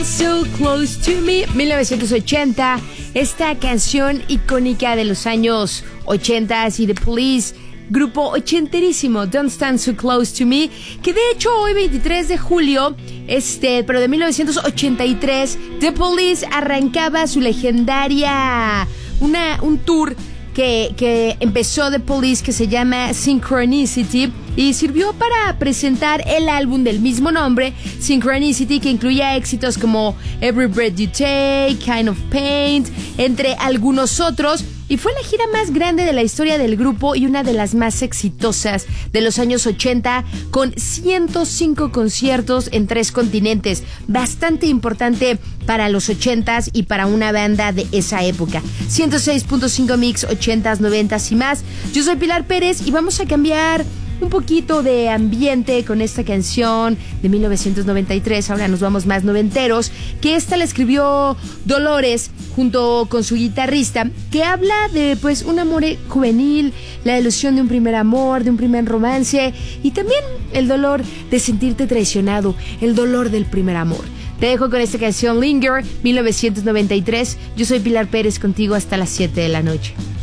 So Close to Me, 1980, esta canción icónica de los años 80 y The Police, grupo ochenterísimo, Don't Stand So Close to Me, que de hecho hoy 23 de julio, pero de 1983, The Police arrancaba su legendaria, un tour que empezó The Police, que se llama Synchronicity, y sirvió para presentar el álbum del mismo nombre, Synchronicity, que incluía éxitos como Every Breath You Take, Kind of Pain, entre algunos otros, y fue la gira más grande de la historia del grupo y una de las más exitosas de los años 80, con 105 conciertos en 3 continentes, bastante importante para los 80s y para una banda de esa época. 106.5 Mix, 80s, 90s y más. Yo soy Pilar Pérez y vamos a cambiar un poquito de ambiente con esta canción de 1993. Ahora nos vamos más noventeros, que esta la escribió Dolores junto con su guitarrista, que habla de pues un amor juvenil, la ilusión de un primer amor, de un primer romance, y también el dolor de sentirte traicionado, el dolor del primer amor. Te dejo con esta canción Linger, 1993. Yo soy Pilar Pérez, contigo hasta las 7 de la noche.